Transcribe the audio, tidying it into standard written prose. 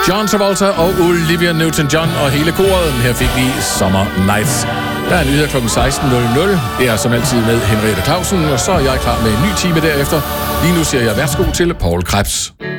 John Travolta og Olivia Newton-John og hele koret. Her fik vi Summer Nights. Der er nyheder kl. 16.00. Det er som altid med Henriette Clausen, og så er jeg klar med en ny time derefter. Lige nu siger jeg værsgo til Paul Krebs.